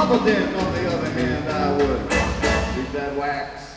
But then, on the other hand, I would leave that wax